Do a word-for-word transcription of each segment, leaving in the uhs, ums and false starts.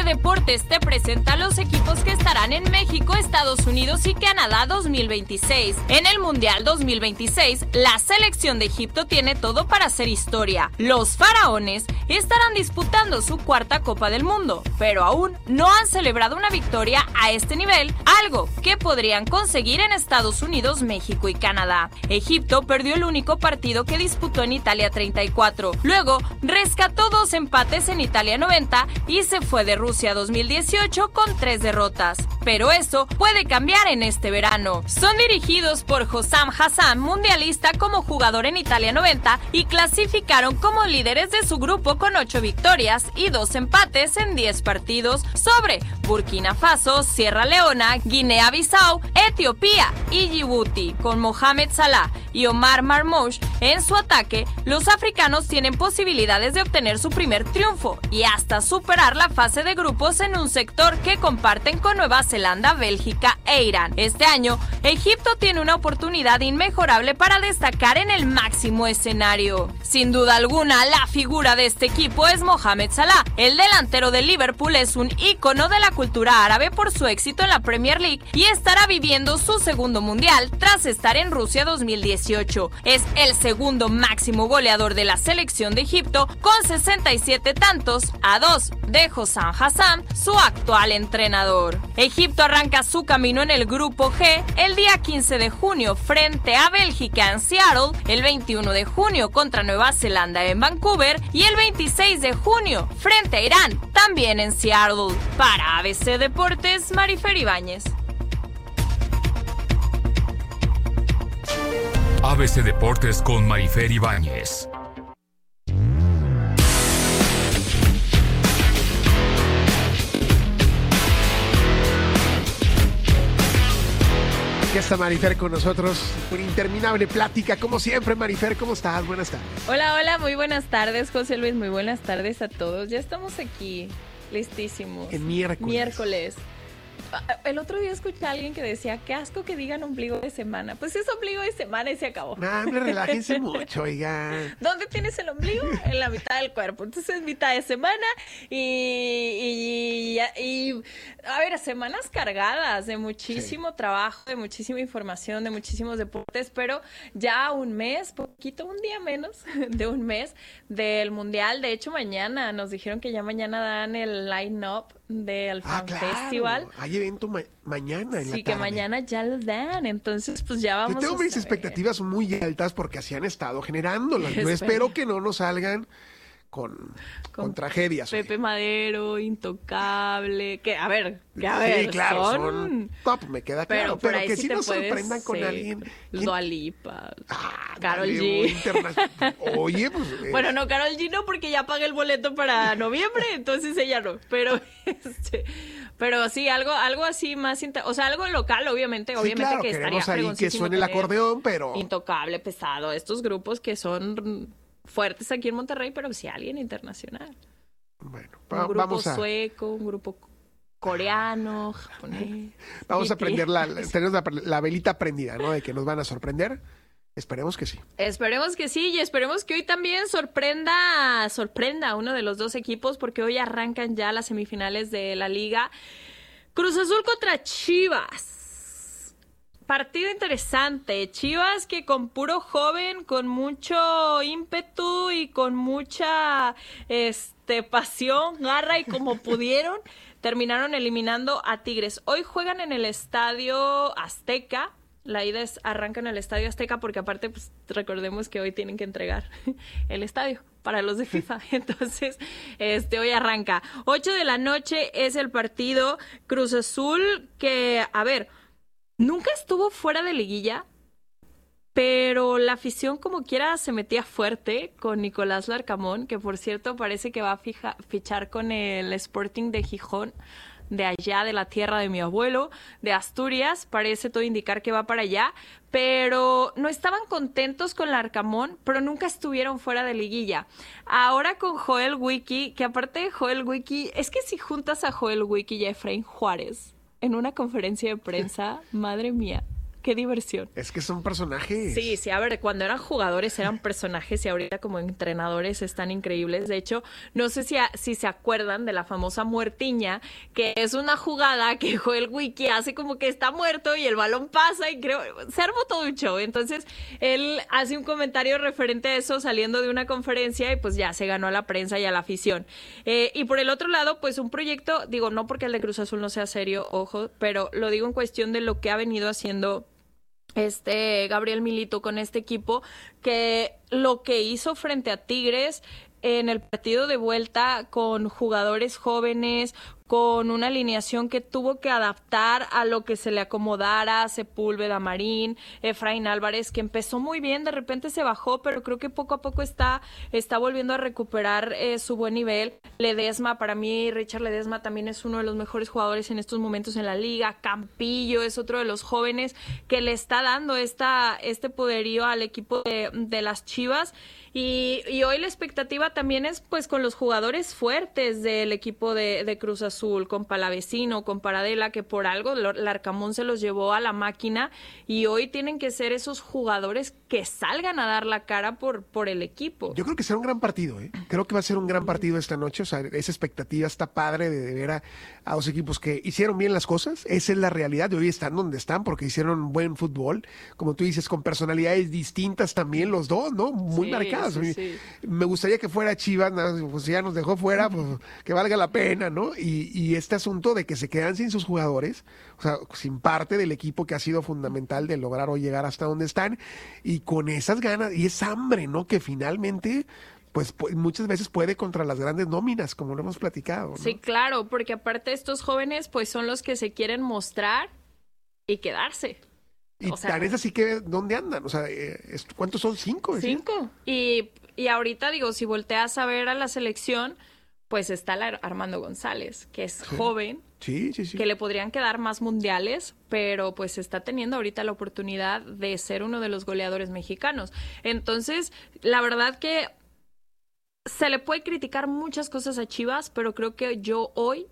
Deportes te presenta los equipos que estarán en México, Estados Unidos y Canadá dos mil veintiséis. En el Mundial dos mil veintiséis, la selección de Egipto tiene todo para hacer historia. Los faraones estarán disputando su cuarta Copa del Mundo, pero aún no han celebrado una victoria a este nivel, algo que podrían conseguir en Estados Unidos, México y Canadá. Egipto perdió el único partido que disputó en Italia treinta y cuatro. Luego rescató dos empates en Italia noventa y se fue de Rusia dos mil dieciocho con tres derrotas. Pero eso puede cambiar en este verano. Son dirigidos por Hossam Hassan, mundialista como jugador en Italia noventa, y clasificaron como líderes de su grupo con ocho victorias y dos empates en diez partidos sobre Burkina Faso, Sierra Leona, Guinea-Bissau, Etiopía y Djibouti. Con Mohamed Salah y Omar Marmoush en su ataque, los africanos tienen posibilidades de obtener su primer triunfo y hasta superar la fase de grupos en un sector que comparten con Nueva Zelanda, Bélgica e Irán. Este año, Egipto tiene una oportunidad inmejorable para destacar en el máximo escenario. Sin duda alguna, la figura de este equipo es Mohamed Salah. El delantero de Liverpool es un ícono de la cultura árabe por su éxito en la Premier League y estará viviendo su segundo mundial tras estar en Rusia dos mil dieciocho. Es el segundo máximo goleador de la selección de Egipto con sesenta y siete tantos a dos de Hossam Hassan, su actual entrenador. Egipto arranca su camino en el grupo G el día quince de junio frente a Bélgica en Seattle, el veintiuno de junio contra Nueva Zelanda en Vancouver y el veintiséis de junio frente a Irán, también en Seattle. Para A B C Deportes, Marifer Ibáñez. A B C Deportes con Marifer Ibáñez. Aquí está Marifer con nosotros, una interminable plática, como siempre. Marifer, ¿cómo estás? Buenas tardes. Hola, hola, muy buenas tardes, José Luis, muy buenas tardes a todos. Ya estamos aquí, listísimos. En miércoles. Miércoles. El otro día escuché a alguien que decía, qué asco que digan ombligo de semana. Pues es ombligo de semana y se acabó. No, hombre, relájense mucho, oiga. ¿Dónde tienes el ombligo? En la mitad del cuerpo. Entonces es mitad de semana y, y, y a ver, semanas cargadas de muchísimo sí. trabajo, de muchísima información, de muchísimos deportes, pero ya un mes, poquito, un día menos de un mes del Mundial. De hecho, mañana nos dijeron que ya mañana dan el line-up del Fan ah, claro. Festival. Hay evento ma- mañana en sí, la tarde. que mañana ya lo dan, entonces pues ya vamos. Yo tengo a mis saber. expectativas muy altas porque así han estado generándolas. Yo espero que no nos salgan con, con, con tragedias. Pepe oye. Madero, Intocable, que a ver, que a sí, ver, claro, son... son top, me queda claro, pero, pero que sí, sí nos sorprendan con alguien. Dua Lipa, ah, Karol G. Interna... Oye, pues... Eh... Bueno, no, Karol G no, porque ya pagué el boleto para noviembre, entonces ella no, pero este... Pero sí, algo algo así más... Inter... O sea, algo local, obviamente, sí, obviamente claro, que estaría ahí que suene el acordeón, pero... Intocable, pesado, estos grupos que son... fuertes aquí en Monterrey, pero sí alguien internacional. Bueno, va, un grupo vamos a... sueco, un grupo coreano, japonés. Vamos a prender la, tenemos la, la velita prendida, ¿no? De que nos van a sorprender. Esperemos que sí. Esperemos que sí, y esperemos que hoy también sorprenda, sorprenda a uno de los dos equipos, porque hoy arrancan ya las semifinales de la Liga. Cruz Azul contra Chivas. Partido interesante. Chivas que con puro joven, con mucho ímpetu y con mucha este pasión, garra y como pudieron, terminaron eliminando a Tigres. Hoy juegan en el Estadio Azteca. La ida es, arranca en el Estadio Azteca porque aparte, pues, recordemos que hoy tienen que entregar el estadio para los de FIFA. Entonces, este hoy arranca. ocho de la noche es el partido. Cruz Azul que, a ver, nunca estuvo fuera de liguilla, pero la afición como quiera se metía fuerte con Nicolás Larcamón, que por cierto parece que va a fija, fichar con el Sporting de Gijón, de allá, de la tierra de mi abuelo, de Asturias, parece todo indicar que va para allá, pero no estaban contentos con Larcamón, pero nunca estuvieron fuera de liguilla. Ahora con Joel Wiki, que aparte de Joel Wiki, es que si juntas a Joel Wiki y a Efraín Juárez en una conferencia de prensa, madre mía, qué diversión. Es que son personajes. Sí, sí, a ver, cuando eran jugadores eran personajes y ahorita como entrenadores están increíbles. De hecho, no sé si, a, si se acuerdan de la famosa muertiña, que es una jugada que Joel Wiki hace como que está muerto y el balón pasa y creo, se armó todo un show. Entonces, él hace un comentario referente a eso saliendo de una conferencia y pues ya se ganó a la prensa y a la afición. Eh, y por el otro lado, pues un proyecto, digo, no porque el de Cruz Azul no sea serio, ojo, pero lo digo en cuestión de lo que ha venido haciendo este Gabriel Milito con este equipo, que lo que hizo frente a Tigres en el partido de vuelta con jugadores jóvenes, con una alineación que tuvo que adaptar a lo que se le acomodara, Sepúlveda, Marín, Efraín Álvarez, que empezó muy bien, de repente se bajó, pero creo que poco a poco está, está volviendo a recuperar eh, su buen nivel. Ledesma, para mí, Richard Ledesma también es uno de los mejores jugadores en estos momentos en la liga. Campillo es otro de los jóvenes que le está dando esta, este poderío al equipo de, de las Chivas. Y, y hoy la expectativa también es pues con los jugadores fuertes del equipo de, de Cruz Azul, con Palavecino, con Paradela, que por algo Larcamón se los llevó a la máquina y hoy tienen que ser esos jugadores que salgan a dar la cara por, por el equipo. Yo creo que será un gran partido, ¿eh? Creo que va a ser un gran partido esta noche, o sea, esa expectativa está padre de, de ver a, a dos equipos que hicieron bien las cosas, esa es la realidad, de hoy están donde están porque hicieron buen fútbol, como tú dices, con personalidades distintas también los dos, ¿no? Muy sí, marcadas. Sí, sí. Me gustaría que fuera Chivas, pues ya nos dejó fuera, pues que valga la pena, ¿no? Y, y este asunto de que se quedan sin sus jugadores, o sea, sin parte del equipo que ha sido fundamental de lograr hoy llegar hasta donde están, y con esas ganas, y esa hambre, ¿no? Que finalmente, pues, pues muchas veces puede contra las grandes nóminas, como lo hemos platicado, ¿no? Sí, claro, porque aparte estos jóvenes, pues son los que se quieren mostrar y quedarse. Y o sea, tan es así que, ¿dónde andan? O sea, ¿cuántos son? ¿Cinco? ¿Decía? Cinco. Y, y ahorita, digo, si volteas a ver a la selección, pues está la Armando González, que es sí. joven. Sí, sí, sí. Que le podrían quedar más mundiales, pero pues está teniendo ahorita la oportunidad de ser uno de los goleadores mexicanos. Entonces, la verdad que se le puede criticar muchas cosas a Chivas, pero creo que yo hoy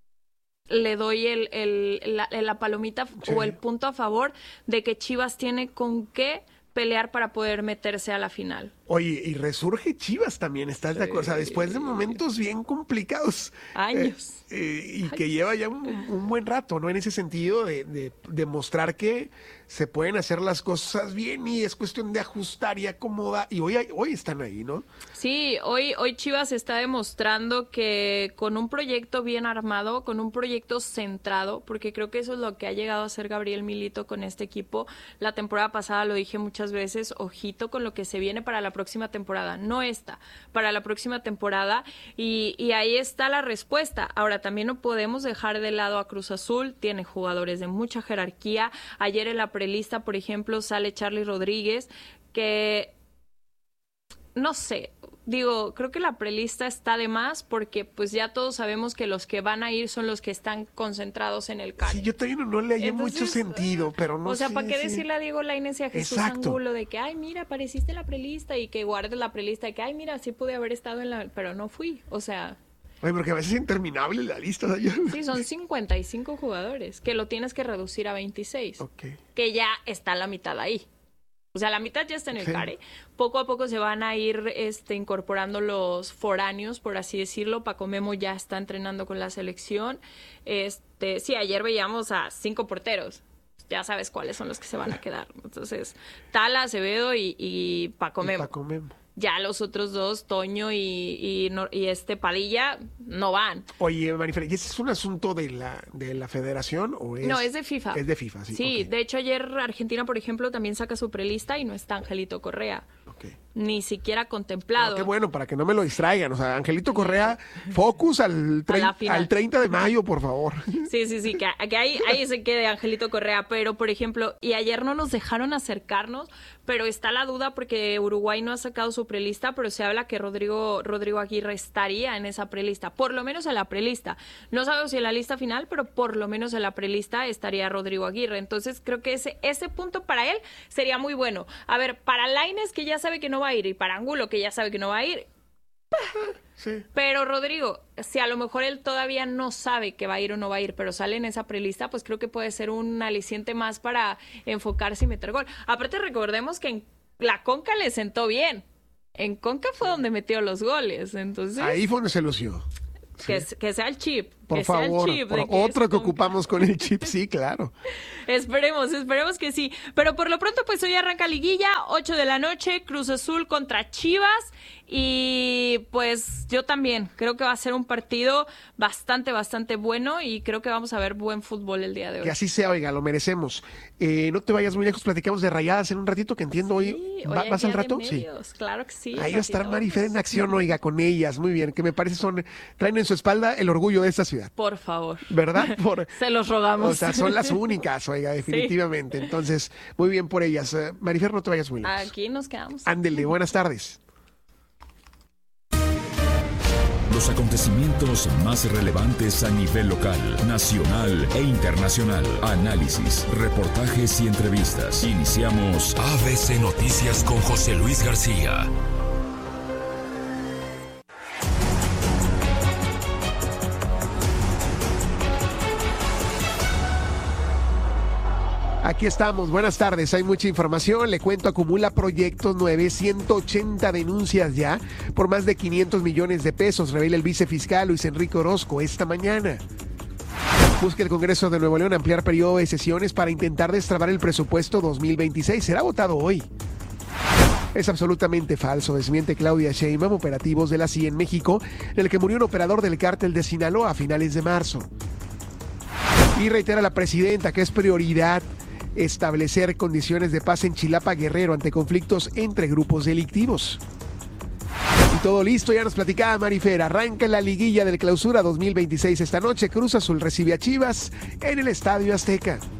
le doy el, el, la, la palomita sí. o el punto a favor de que Chivas tiene con qué pelear para poder meterse a la final. Oye, y resurge Chivas también, ¿estás sí. de acuerdo? O sea, después de momentos bien complicados. Años. Eh, eh, y Años. que lleva ya un, un buen rato, ¿no? En ese sentido de, de, de mostrar que se pueden hacer las cosas bien y es cuestión de ajustar y acomodar. Y hoy, hoy están ahí, ¿no? Sí, hoy, hoy Chivas está demostrando que con un proyecto bien armado, con un proyecto centrado, porque creo que eso es lo que ha llegado a hacer Gabriel Milito con este equipo. La temporada pasada lo dije muchas veces, ojito con lo que se viene para la próxima temporada, no esta, para la próxima temporada, y, y ahí está la respuesta. Ahora, también no podemos dejar de lado a Cruz Azul, tiene jugadores de mucha jerarquía. Ayer en la prelista, por ejemplo, sale Charly Rodríguez, que no sé, digo, creo que la prelista está de más porque pues ya todos sabemos que los que van a ir son los que están concentrados en el C A R. Sí, yo también no, no le hallé Entonces, mucho sentido, pero no O sea, sé, ¿para qué sí. decirle a Diego Lainez y a Jesús Exacto. Angulo de que, ay, mira, apareciste en la prelista y que guardes la prelista y que, ay, mira, sí pude haber estado en la... Pero no fui, o sea... Oye, porque a veces es interminable la lista. ¿No? Sí, son cincuenta y cinco jugadores, que lo tienes que reducir a veintiséis. Okay. Que ya está la mitad ahí. O sea, la mitad ya está en el sí. C A R. Poco a poco se van a ir este, incorporando los foráneos, por así decirlo. Paco Memo ya está entrenando con la selección. Este, sí, ayer veíamos a cinco porteros. Ya sabes cuáles son los que se van a quedar. Entonces, Tala, Acevedo y, y Paco Memo. Y Paco Memo. Ya los otros dos, Toño y, y, y este Padilla, no van. Oye, Marifer, ¿y ese es un asunto de la de la federación o es...? No, es de FIFA. Es de FIFA, sí. Sí, okay. De hecho ayer Argentina, por ejemplo, también saca su prelista y no está Angelito Correa. Okay. Ni siquiera contemplado. No, qué bueno, para que no me lo distraigan. O sea, Angelito Correa, focus al, trein- al treinta de mayo, por favor. Sí, sí, sí, que, que ahí, ahí se quede Angelito Correa. Pero, por ejemplo, y ayer no nos dejaron acercarnos, pero está la duda porque Uruguay no ha sacado su prelista, pero se habla que Rodrigo, Rodrigo Aguirre estaría en esa prelista, por lo menos en la prelista. No sabemos si en la lista final, pero por lo menos en la prelista estaría Rodrigo Aguirre. Entonces, creo que ese, ese punto para él sería muy bueno. A ver, para Lainez, que ya sabe que no va a ir, y para Angulo, que ya sabe que no va a ir, Sí. Pero Rodrigo, si a lo mejor él todavía no sabe que va a ir o no va a ir, pero sale en esa prelista, pues creo que puede ser un aliciente más para enfocarse y meter gol. Aparte, recordemos que en la Conca le sentó bien. En Conca fue donde metió los goles, entonces... Ahí fue donde se lució. Que, Sí. que sea el chip. Por que favor, sea el chip por de que otro es que Conca. ocupamos con el chip, sí, claro. Esperemos, esperemos que sí. Pero por lo pronto, pues hoy arranca liguilla, ocho de la noche, Cruz Azul contra Chivas. Y pues yo también creo que va a ser un partido bastante, bastante bueno y creo que vamos a ver buen fútbol el día de hoy. Que así sea, oiga, lo merecemos. Eh, no te vayas muy lejos, platicamos de Rayadas en un ratito, que entiendo hoy. Sí, ¿Va- hoy hay ¿Vas al día de rato? Sí. medios, claro que sí. Ahí va a estar ratito Marifer en vamos. acción, oiga, con ellas. Muy bien, que me parece son, traen en su espalda el orgullo de esta ciudad. Por favor. ¿Verdad? Por, Se los rogamos. o sea, son las únicas, oiga, definitivamente. Entonces, muy bien por ellas. Eh, Marifer, no te vayas muy lejos. Aquí nos quedamos. Ándele, buenas tardes. Los acontecimientos más relevantes a nivel local, nacional e internacional. Análisis, reportajes y entrevistas. Iniciamos A B C Noticias con José Luis García. Aquí estamos, buenas tardes, hay mucha información, le cuento, acumula proyectos nueve, ciento ochenta denuncias ya por más de quinientos millones de pesos, revela el vicefiscal Luis Enrique Orozco esta mañana. Busca el Congreso de Nuevo León ampliar periodo de sesiones para intentar destrabar el presupuesto dos mil veintiséis, será votado hoy. Es absolutamente falso, desmiente Claudia Sheinbaum, operativos de la C I A en México, en el que murió un operador del cártel de Sinaloa a finales de marzo. Y reitera la presidenta que es prioridad establecer condiciones de paz en Chilapa, Guerrero, ante conflictos entre grupos delictivos. Y todo listo, ya nos platicaba Marifer, arranca la liguilla del Clausura dos mil veintiséis esta noche, Cruz Azul recibe a Chivas en el Estadio Azteca.